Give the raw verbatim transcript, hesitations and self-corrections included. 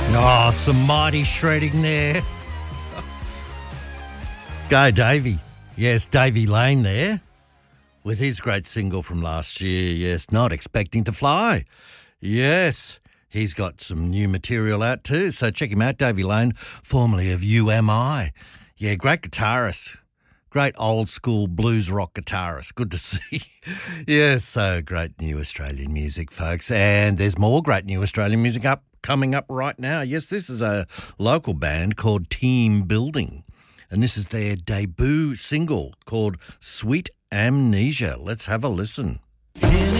Oh, some mighty shredding there. Go, Davey. Yes, Davey Lane there with his great single from last year. Yes, Not Expecting to Fly. Yes, he's got some new material out too, so check him out, Davey Lane, formerly of U M I. Yeah, great guitarist. Great old school blues rock guitarist. Good to see. Yes, so great new Australian music, folks. And there's more great new Australian music up coming up right now. Yes, this is a local band called Team Building. And this is their debut single called Sweet Amnesia. Let's have a listen. In